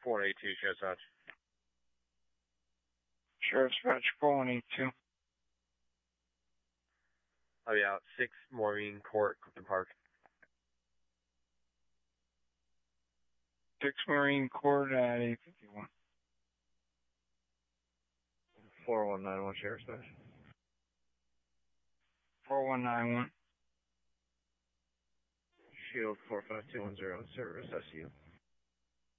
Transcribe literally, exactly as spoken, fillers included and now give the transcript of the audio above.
four eight two, Sheriff's Dodge. Sheriff's Dodge, four one eight two. Oh yeah, six Maureen Court, Clifton Park. six Marine Court at eight fifty-one. four one nine one, Sheriff's Dodge. four one nine one. Shield four five two one zero, service S U.